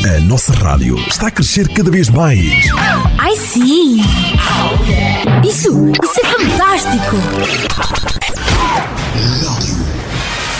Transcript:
A nossa rádio está a crescer cada vez mais. Ai sim! Isso é fantástico!